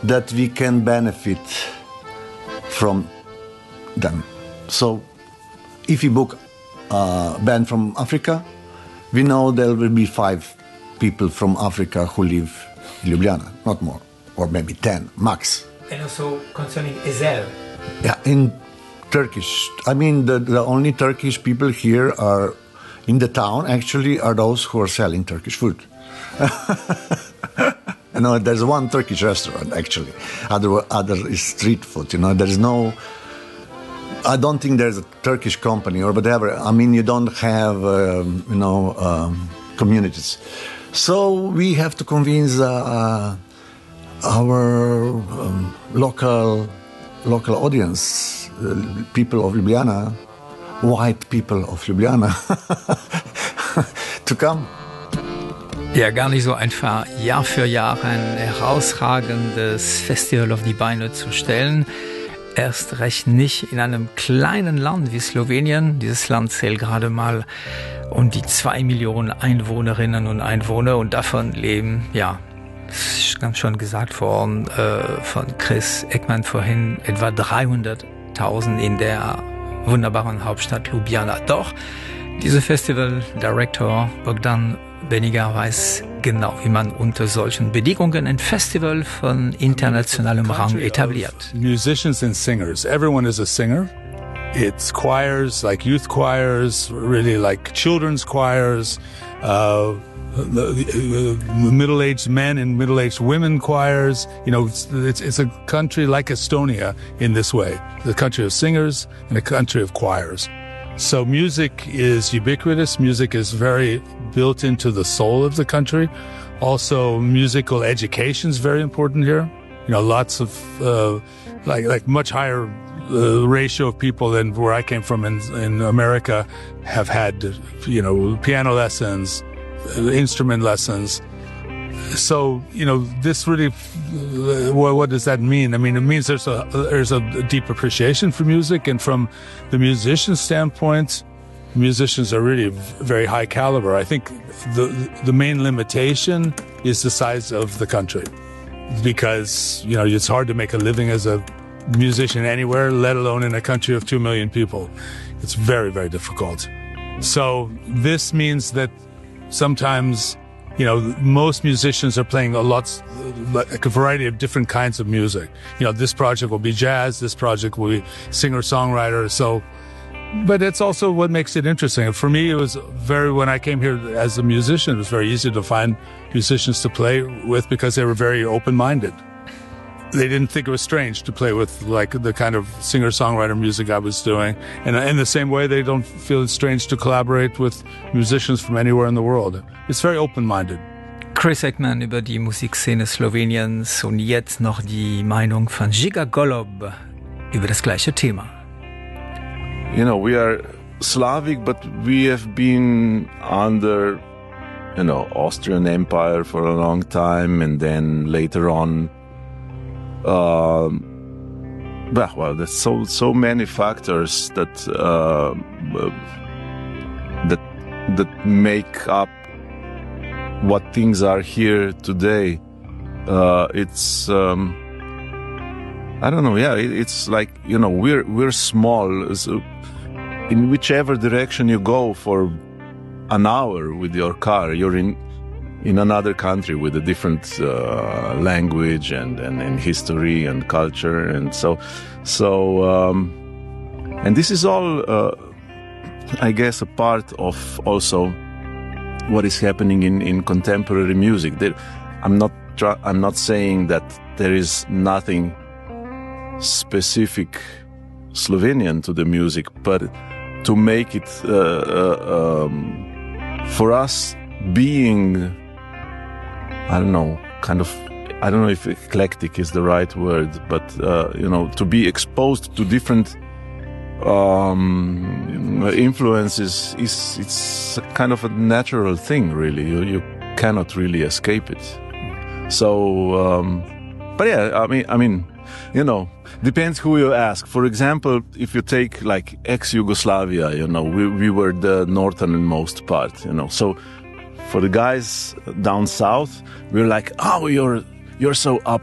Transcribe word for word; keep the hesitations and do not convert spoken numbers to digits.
that we can benefit from them. So if we book a band from Africa, we know there will be five people from Africa who live in Ljubljana, not more, or maybe ten, max. And also concerning Ezel. Yeah, in Turkish. I mean, the, the only Turkish people here are in the town, actually, are those who are selling Turkish food. You know, there's one Turkish restaurant, actually. Other, other is street food, you know. There's no... I don't think there's a Turkish company or whatever. I mean, you don't have, um, you know, um, communities. So we have to convince uh, uh, our um, local local audience, uh, people of Ljubljana, white people of Ljubljana, to come. Ja, gar nicht so einfach, Jahr für Jahr ein herausragendes Festival auf die Beine zu stellen. Erst recht nicht in einem kleinen Land wie Slowenien. Dieses Land zählt gerade mal um die zwei Millionen Einwohnerinnen und Einwohner und davon leben, ja, es ist ganz schon gesagt worden äh, von Chris Eckmann vorhin, etwa dreihunderttausend in der wunderbaren Hauptstadt Ljubljana. Doch dieser Festival-Director Bogdan Beniger weiß genau, wie man unter solchen Bedingungen ein Festival von internationalem Rang etabliert. Musicians and singers. Everyone is a singer. It's choirs, like youth choirs, really like children's choirs, uh, middle-aged men and middle-aged women choirs. You know, it's, it's, it's a country like Estonia in this way. The country of singers and a country of choirs. So music is ubiquitous. Music is very built into the soul of the country. Also, musical education is very important here. You know, lots of, uh, like, like much higher uh, ratio of people than where I came from in, in America have had, you know, piano lessons, uh, instrument lessons. So, you know, this really, uh, what, what does that mean? I mean, it means there's a, there's a deep appreciation for music, and from the musician standpoint, musicians are really very high caliber. I think the, the main limitation is the size of the country, because, you know, it's hard to make a living as a musician anywhere, let alone in a country of two million people. It's very, very difficult. So this means that sometimes, you know, most musicians are playing a lot, like a variety of different kinds of music. You know, this project will be jazz, this project will be singer-songwriter. So, but it's also what makes it interesting. For me, it was very, when I came here as a musician, it was very easy to find musicians to play with because they were very open-minded. They didn't think it was strange to play with like the kind of singer-songwriter music I was doing. And in the same way, they don't feel it's strange to collaborate with musicians from anywhere in the world. It's very open-minded. Chris Eckmann über die Musikszene Sloweniens und jetzt noch die Meinung von Žiga Golob über das gleiche Thema. You know, we are Slavic, but we have been under, you know, Austrian Empire for a long time, and then later on, Um, well, there's so so many factors that uh, that that make up what things are here today. Uh, it's um, I don't know. Yeah, it, it's like, you know, we're we're small. So in whichever direction you go for an hour with your car, you're in. in another country with a different uh, language and, and, and history and culture. And so, so, um, and this is all, uh, I guess, a part of also what is happening in, in contemporary music. There, I'm not, tr- I'm not saying that there is nothing specific Slovenian to the music, but to make it, uh, uh, um, for us being, I don't know, kind of, I don't know if eclectic is the right word, but, uh, you know, to be exposed to different um, influences is, it's kind of a natural thing, really. You, you cannot really escape it. So, um, but yeah, I mean, I mean, you know, depends who you ask. For example, if you take like ex-Yugoslavia, you know, we, we were the northernmost part, you know, so for the guys down south, we're like, oh, you're you're so up